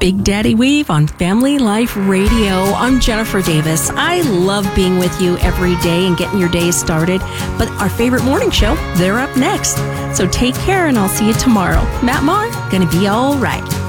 Big Daddy Weave on Family Life Radio. I'm Jennifer Davis. I love being with you every day and getting your day started. But our favorite morning show, they're up next. So take care and I'll see you tomorrow. Matt Maher, gonna be all right.